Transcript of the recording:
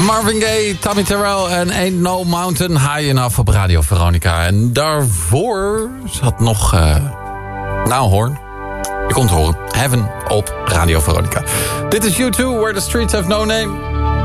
Marvin Gaye, Tommy Terrell en Ain't No Mountain High Enough op Radio Veronica. En daarvoor zat nog... hoor. Je komt horen. Heaven op Radio Veronica. Dit is U2, Where the Streets Have No Name.